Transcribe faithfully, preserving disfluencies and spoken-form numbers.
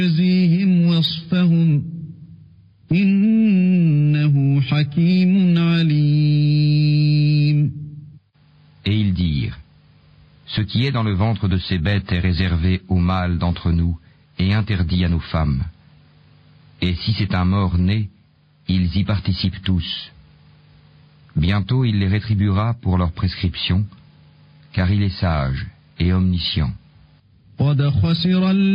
يجزيهم وصفهم إنه حكيم عليم. Et ils dirent, ce qui est dans le ventre de ces bêtes est réservé aux mâles d'entre nous et interdit à nos femmes. Et si c'est un mort-né, ils y participent tous. Bientôt il les rétribuera pour leurs prescriptions, car il est sage et omniscient.